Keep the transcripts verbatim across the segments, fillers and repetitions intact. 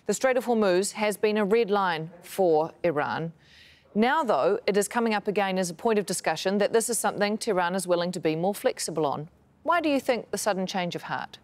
The Strait of Hormuz has been a red line for Iran. Now, though, it is coming up again as a point of discussion that this is something Tehran is willing to be more flexible on. Why do you think the sudden change of heart?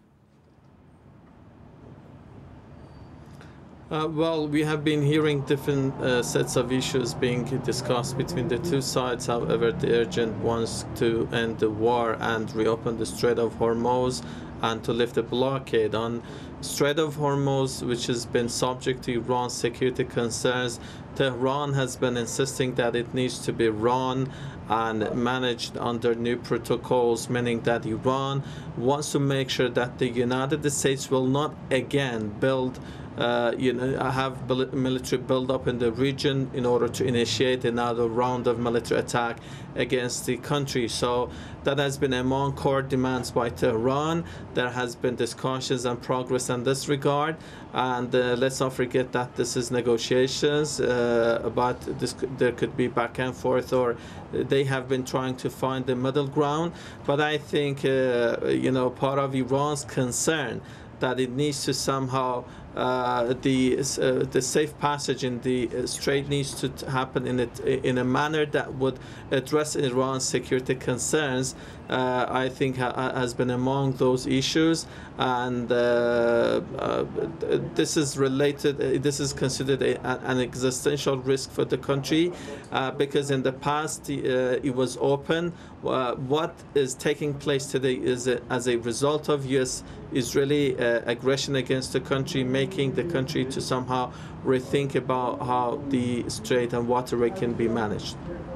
Uh, well, we have been hearing different uh, sets of issues being discussed between the two sides. However, the urgent wants to end the war and reopen the Strait of Hormuz and to lift the blockade on Strait of Hormuz, which has been subject to Iran's security concerns. Tehran has been insisting that it needs to be run and managed under new protocols, meaning that Iran wants to make sure that the United States will not again build Uh, you know, have military build-up in the region in order to initiate another round of military attack against the country. So that has been among core demands by Tehran. There has been discussions and progress in this regard. And uh, let's not forget that this is negotiations, uh, but this, there could be back and forth, or they have been trying to find the middle ground. But I think, uh, you know, part of Iran's concern that it needs to somehow uh, the uh, the safe passage in the uh, strait needs to happen in it in a manner that would address Iran's security concerns. Uh, I think ha has been among those issues, and uh, uh, this is related. Uh, this is considered a, an existential risk for the country uh, because in the past uh, it was open. Uh, what is taking place today is a, as a result of U S Israeli uh, aggression against the country, making the country to somehow rethink about how the strait and waterway can be managed.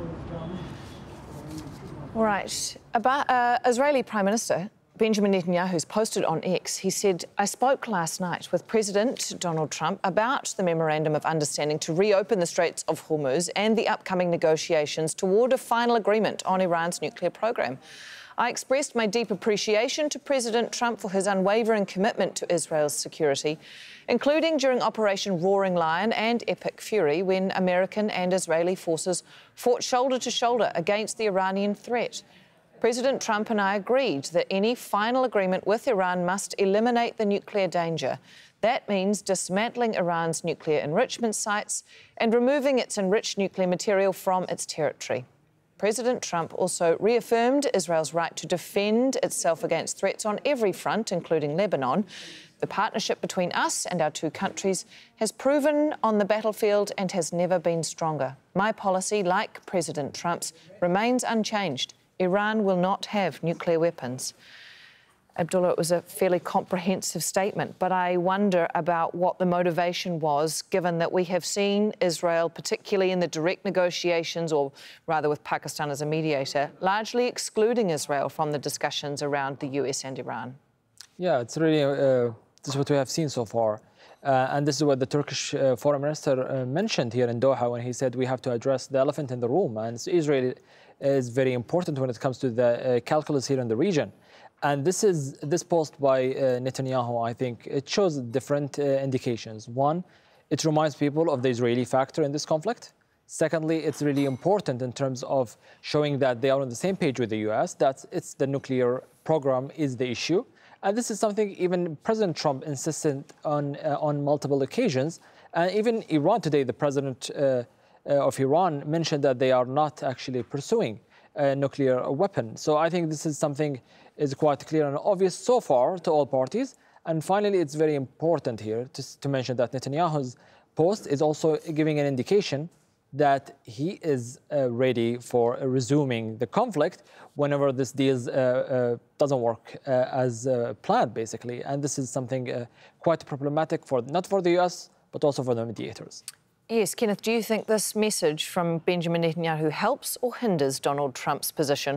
All right. About uh, Israeli Prime Minister Benjamin Netanyahu's posted on X. He said, "I spoke last night with President Donald Trump about the Memorandum of Understanding to reopen the Straits of Hormuz and the upcoming negotiations toward a final agreement on Iran's nuclear program. I expressed my deep appreciation to President Trump for his unwavering commitment to Israel's security, including during Operation Roaring Lion and Epic Fury, when American and Israeli forces fought shoulder to shoulder against the Iranian threat. President Trump and I agreed that any final agreement with Iran must eliminate the nuclear danger. That means dismantling Iran's nuclear enrichment sites and removing its enriched nuclear material from its territory." President Trump also reaffirmed Israel's right to defend itself against threats on every front, including Lebanon. "The partnership between us and our two countries has proven on the battlefield and has never been stronger. My policy, like President Trump's, remains unchanged. Iran will not have nuclear weapons." Abdullah, it was a fairly comprehensive statement, but I wonder about what the motivation was, given that we have seen Israel, particularly in the direct negotiations, or rather with Pakistan as a mediator, largely excluding Israel from the discussions around the U S and Iran. Yeah, it's really, uh, this is what we have seen so far. Uh, and this is what the Turkish uh, foreign minister uh, mentioned here in Doha when he said we have to address the elephant in the room. And so Israel is very important when it comes to the uh, calculus here in the region. And this is this post by uh, Netanyahu, I think, it shows different uh, indications. One, it reminds people of the Israeli factor in this conflict. Secondly, it's really important in terms of showing that they are on the same page with the U S, that it's the nuclear program is the issue. And this is something even President Trump insisted on uh, on multiple occasions. And even Iran today, the president uh, uh, of Iran mentioned that they are not actually pursuing a nuclear weapon. So I think this is something is quite clear and obvious so far to all parties. And finally, it's very important here to, to mention that Netanyahu's post is also giving an indication that he is uh, ready for uh, resuming the conflict whenever this deal uh, uh, doesn't work uh, as uh, planned, basically. And this is something uh, quite problematic for not for the U S, but also for the mediators. Yes, Kenneth, do you think this message from Benjamin Netanyahu helps or hinders Donald Trump's position?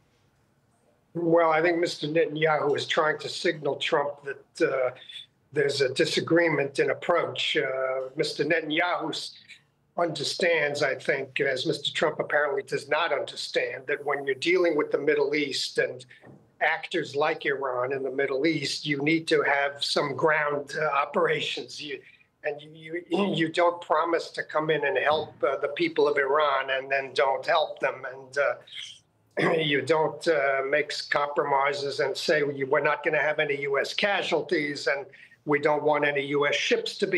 Well, I think Mister Netanyahu is trying to signal Trump that uh, there's a disagreement in approach. Uh, Mister Netanyahu understands, I think, as Mister Trump apparently does not understand, that when you're dealing with the Middle East and actors like Iran in the Middle East, you need to have some ground uh, operations. You, and you, you, you don't promise to come in and help uh, the people of Iran and then don't help them. And uh, you don't uh, make compromises and say we're not going to have any U S casualties and we don't want any U S ships to be